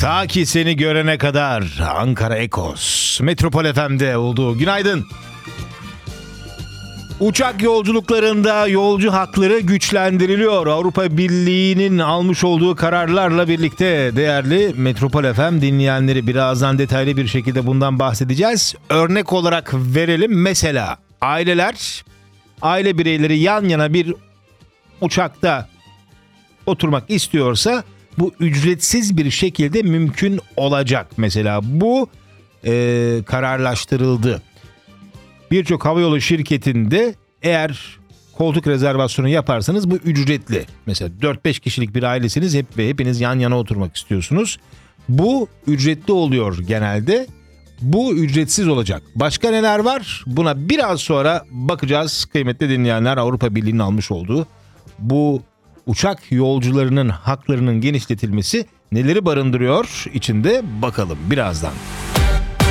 Ta ki seni görene kadar Ankara Ekos, Metropol FM'de olduğu. Günaydın. Uçak yolculuklarında yolcu hakları güçlendiriliyor. Avrupa Birliği'nin almış olduğu kararlarla birlikte değerli Metropol FM dinleyenleri, birazdan detaylı bir şekilde bundan bahsedeceğiz. Örnek olarak verelim. Mesela aile bireyleri yan yana bir uçakta oturmak istiyorsa bu ücretsiz bir şekilde mümkün olacak. Mesela bu kararlaştırıldı. Birçok havayolu şirketinde eğer koltuk rezervasyonu yaparsanız bu ücretli. Mesela 4-5 kişilik bir ailesiniz ve hepiniz yan yana oturmak istiyorsunuz. Bu ücretli oluyor genelde. Bu ücretsiz olacak. Başka neler var? Buna biraz sonra bakacağız kıymetli dinleyenler. Avrupa Birliği'nin almış olduğu bu uçak yolcularının haklarının genişletilmesi neleri barındırıyor içinde, bakalım birazdan.